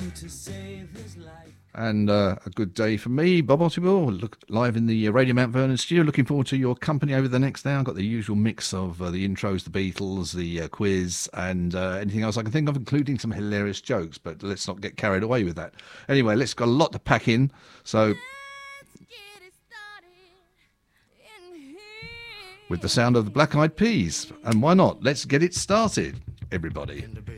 And a good day for me, Bob Ottiwell, live in the Radio Mount Vernon studio. Looking forward to your company over the next hour. I've got the usual mix of the intros, the Beatles, the quiz, and anything else I can think of, including some hilarious jokes. But let's not get carried away with that. Anyway, let's got a lot to pack in. So, with the sound of the Black Eyed Peas, and why not? Let's get it started, everybody.